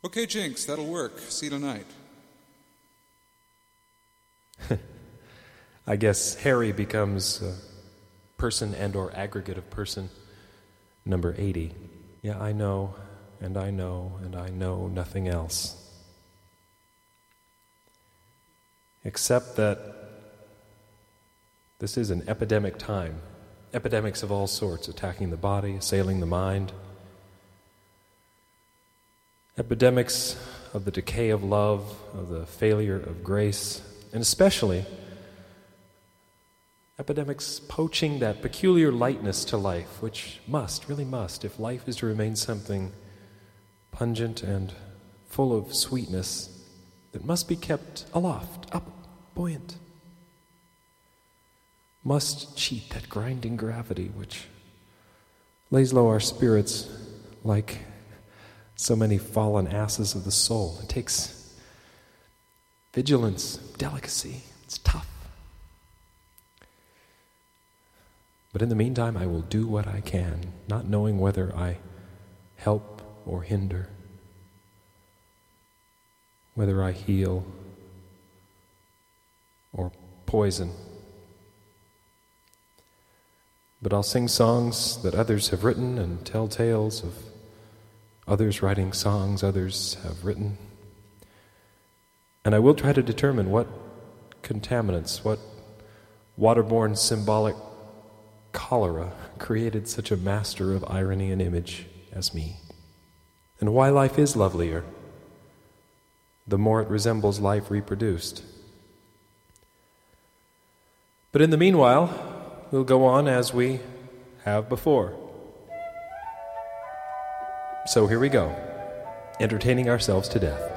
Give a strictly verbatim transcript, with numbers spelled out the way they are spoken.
Okay, Jinx, that'll work. See you tonight. I guess Harry becomes uh, person and or aggregate of person number eighty. Yeah, I know, and I know, and I know nothing else. Except that this is an epidemic time. Epidemics of all sorts attacking the body, assailing the mind. Epidemics of the decay of love, of the failure of grace, and especially epidemics poaching that peculiar lightness to life, which must, really must, if life is to remain something pungent and full of sweetness, that must be kept aloft, up, buoyant. Must cheat that grinding gravity which lays low our spirits like so many fallen asses of the soul. It takes vigilance, delicacy. It's tough. But in the meantime, I will do what I can, not knowing whether I help or hinder, whether I heal or poison. But I'll sing songs that others have written and tell tales of others writing songs others have written. And I will try to determine what contaminants, what waterborne symbolic cholera created such a master of irony and image as me, and why life is lovelier the more it resembles life reproduced. But in the meanwhile, we'll go on as we have before. So here we go, entertaining ourselves to death.